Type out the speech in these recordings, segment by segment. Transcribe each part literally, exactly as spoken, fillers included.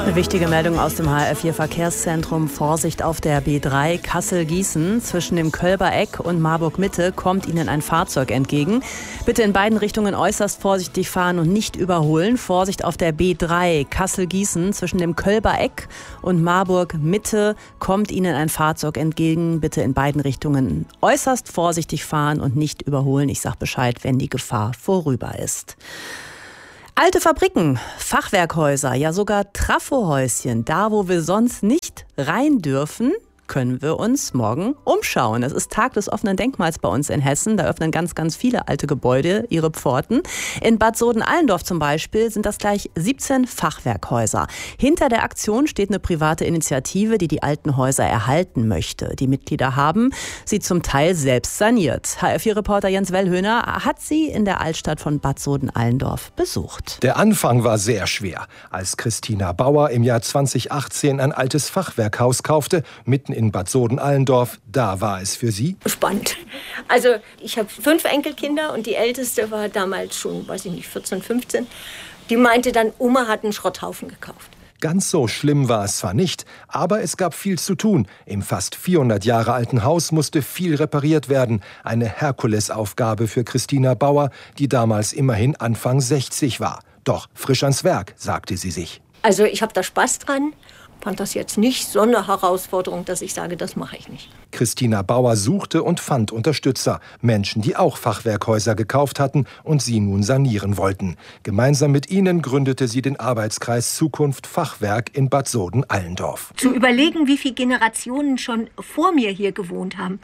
Eine wichtige Meldung aus dem H R vier Verkehrszentrum. Vorsicht auf der B drei Kassel-Gießen. Zwischen dem Kölber Eck und Marburg-Mitte kommt Ihnen ein Fahrzeug entgegen. Bitte in beiden Richtungen äußerst vorsichtig fahren und nicht überholen. Vorsicht auf der B drei Kassel-Gießen. Zwischen dem Kölber Eck und Marburg-Mitte kommt Ihnen ein Fahrzeug entgegen. Bitte in beiden Richtungen äußerst vorsichtig fahren und nicht überholen. Ich sage Bescheid, wenn die Gefahr vorüber ist. Alte Fabriken, Fachwerkhäuser, ja sogar Trafohäuschen, da wo wir sonst nicht rein dürfen, können wir uns morgen umschauen. Es ist Tag des offenen Denkmals bei uns in Hessen. Da öffnen ganz, ganz viele alte Gebäude ihre Pforten. In Bad Soden-Allendorf zum Beispiel sind das gleich siebzehn Fachwerkhäuser. Hinter der Aktion steht eine private Initiative, die die alten Häuser erhalten möchte. Die Mitglieder haben sie zum Teil selbst saniert. H R vier Reporter Jens Wellhöhner hat sie in der Altstadt von Bad Soden-Allendorf besucht. Der Anfang war sehr schwer. Als Christina Bauer im Jahr zweitausendachtzehn ein altes Fachwerkhaus kaufte, mitten in Bad Soden-Allendorf, da war es für sie spannend. Also ich habe fünf Enkelkinder und die älteste war damals schon, weiß ich nicht, vierzehn, fünfzehn. Die meinte dann, Oma hat einen Schrotthaufen gekauft. Ganz so schlimm war es zwar nicht, aber es gab viel zu tun. Im fast vierhundert Jahre alten Haus musste viel repariert werden. Eine Herkulesaufgabe für Christina Bauer, die damals immerhin Anfang sechzig war. Doch frisch ans Werk, sagte sie sich. Also ich habe da Spaß dran. Fand das jetzt nicht so eine Herausforderung, dass ich sage, das mache ich nicht. Christina Bauer suchte und fand Unterstützer. Menschen, die auch Fachwerkhäuser gekauft hatten und sie nun sanieren wollten. Gemeinsam mit ihnen gründete sie den Arbeitskreis Zukunft Fachwerk in Bad Soden-Allendorf. Zu überlegen, wie viele Generationen schon vor mir hier gewohnt haben,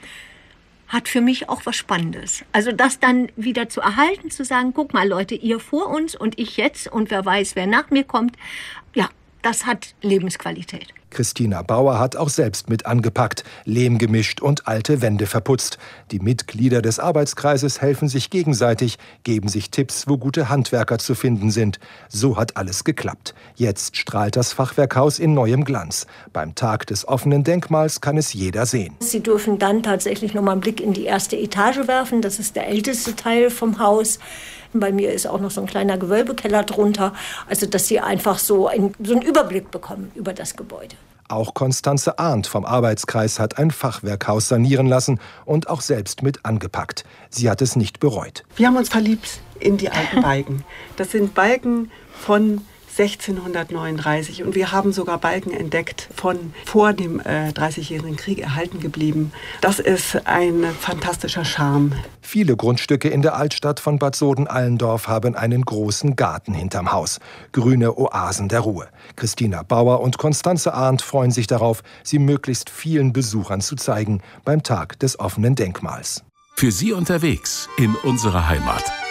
hat für mich auch was Spannendes. Also das dann wieder zu erhalten, zu sagen, guck mal Leute, ihr vor uns und ich jetzt und wer weiß, wer nach mir kommt. Ja, das hat Lebensqualität. Christina Bauer hat auch selbst mit angepackt, Lehm gemischt und alte Wände verputzt. Die Mitglieder des Arbeitskreises helfen sich gegenseitig, geben sich Tipps, wo gute Handwerker zu finden sind. So hat alles geklappt. Jetzt strahlt das Fachwerkhaus in neuem Glanz. Beim Tag des offenen Denkmals kann es jeder sehen. Sie dürfen dann tatsächlich noch mal einen Blick in die erste Etage werfen. Das ist der älteste Teil vom Haus. Bei mir ist auch noch so ein kleiner Gewölbekeller drunter. Also, dass Sie einfach so einen, so einen Überblick bekommen über das Gebäude. Auch Konstanze Arndt vom Arbeitskreis hat ein Fachwerkhaus sanieren lassen und auch selbst mit angepackt. Sie hat es nicht bereut. Wir haben uns verliebt in die alten Balken. Das sind Balken von sechzehnhundertneununddreißig und wir haben sogar Balken entdeckt von vor dem äh, dreißigjährigen Krieg erhalten geblieben. Das ist ein fantastischer Charme. Viele Grundstücke in der Altstadt von Bad Soden-Allendorf haben einen großen Garten hinterm Haus. Grüne Oasen der Ruhe. Christina Bauer und Konstanze Arndt freuen sich darauf, sie möglichst vielen Besuchern zu zeigen beim Tag des offenen Denkmals. Für Sie unterwegs in unsere Heimat.